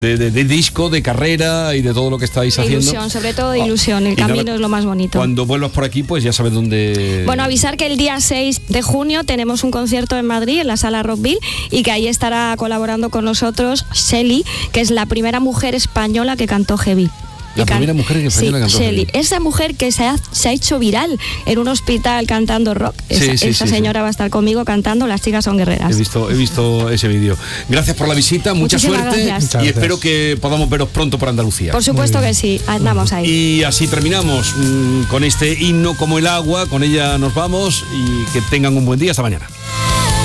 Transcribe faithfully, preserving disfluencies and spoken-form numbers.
De, de, de disco, de carrera y de todo lo que estáis de haciendo. Ilusión, sobre todo de ilusión, el camino nada, es lo más bonito. Cuando vuelvas por aquí, pues ya sabes dónde... Bueno, avisar que el día seis de junio tenemos un concierto en Madrid, en la Sala Rockville, y que ahí estará colaborando con nosotros Shelly, que es la primera mujer española que cantó heavy. La can... primera mujer en español sí, cantó Shelly. heavy. Esa mujer que se ha, se ha hecho viral en un hospital cantando rock. Sí, esa sí, esa sí, señora sí. va a estar conmigo cantando Las chicas son guerreras. He visto, he visto ese vídeo. Gracias por la visita, mucha Muchísimas suerte gracias. y espero que podamos veros pronto por Andalucía. Por supuesto que sí, andamos ahí. Y así terminamos mmm, con este himno como el agua, con ella nos vamos y que tengan un buen día, hasta mañana.